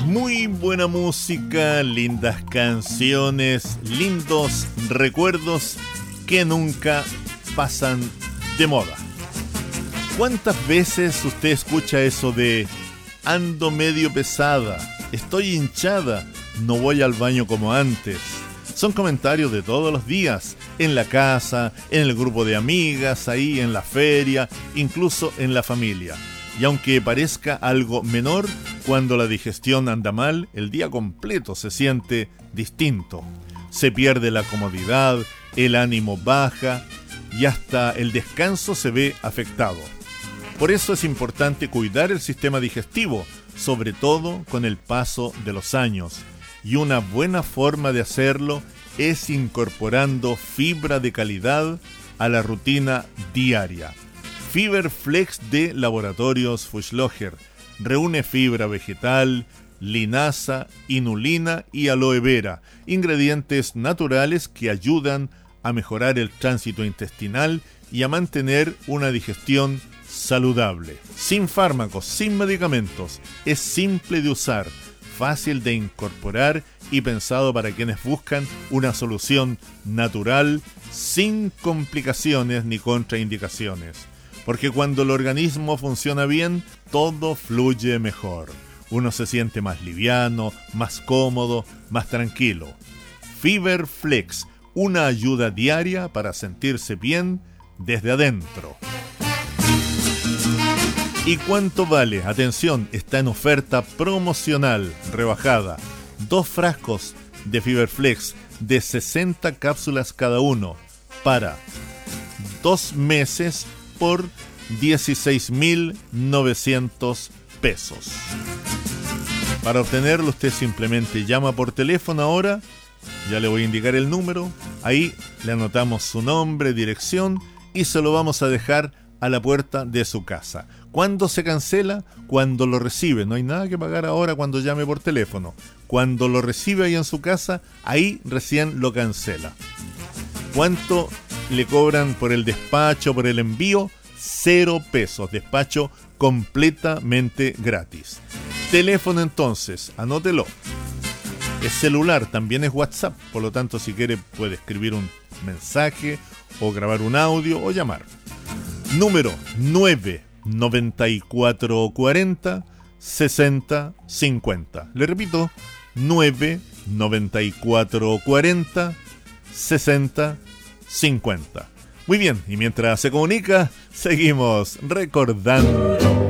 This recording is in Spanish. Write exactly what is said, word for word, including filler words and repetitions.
Muy buena música, lindas canciones, lindos recuerdos que nunca pasan de moda. ¿Cuántas veces usted escucha eso de ando medio pesada, estoy hinchada, no voy al baño como antes? Son comentarios de todos los días, en la casa, en el grupo de amigas, ahí en la feria, incluso en la familia. Y aunque parezca algo menor, cuando la digestión anda mal, el día completo se siente distinto. Se pierde la comodidad, el ánimo baja y hasta el descanso se ve afectado. Por eso es importante cuidar el sistema digestivo, sobre todo con el paso de los años. Y una buena forma de hacerlo es incorporando fibra de calidad a la rutina diaria. Fiberflex de Laboratorios Fuchslocher reúne fibra vegetal, linaza, inulina y aloe vera, ingredientes naturales que ayudan a mejorar el tránsito intestinal y a mantener una digestión saludable. Sin fármacos, sin medicamentos, es simple de usar, fácil de incorporar y pensado para quienes buscan una solución natural, sin complicaciones ni contraindicaciones. Porque cuando el organismo funciona bien, todo fluye mejor. Uno se siente más liviano, más cómodo, más tranquilo. Fiberflex, una ayuda diaria para sentirse bien desde adentro. ¿Y cuánto vale? Atención, está en oferta promocional, rebajada. Dos frascos de Fiberflex de sesenta cápsulas cada uno para dos meses por dieciséis mil novecientos pesos. Para obtenerlo usted simplemente llama por teléfono ahora, ya le voy a indicar el número, ahí le anotamos su nombre, dirección y se lo vamos a dejar a la puerta de su casa. ¿Cuándo se cancela? Cuando lo recibe. No hay nada que pagar ahora cuando llame por teléfono. Cuando lo recibe ahí en su casa, ahí recién lo cancela. ¿Cuánto le cobran por el despacho, por el envío? Cero pesos. Despacho completamente gratis. Teléfono entonces, anótelo. Es celular, también es WhatsApp. Por lo tanto, si quiere puede escribir un mensaje o grabar un audio o llamar. Número nueve noventa y cuatro cuarenta sesenta cincuenta. Le repito, nueve noventa y cuatro cuarenta sesenta cincuenta. Muy bien, y mientras se comunica, seguimos recordando.